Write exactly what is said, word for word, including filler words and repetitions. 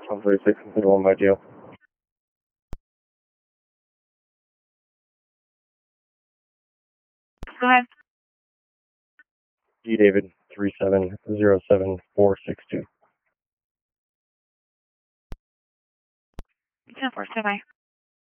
one thirty-six, one by deal. Go ahead. D David, three seven zero seven four six two. ten four, stand by.